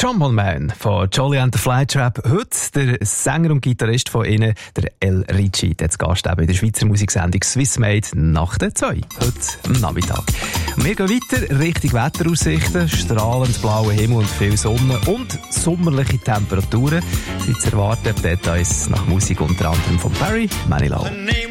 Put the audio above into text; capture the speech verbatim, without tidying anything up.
Jumble Man von Jolly and the Flytrap. Heute der Sänger und Gitarrist von ihnen, der El Ricci, der zu Gast eben in der Schweizer Musiksendung Swiss Made nach der zwei, heute am Nachmittag. Und wir gehen weiter Richtung Wetteraussichten, strahlend blauer Himmel und viel Sonne und sommerliche Temperaturen sind zu erwarten. Details nach Musik unter anderem von Barry Manilow.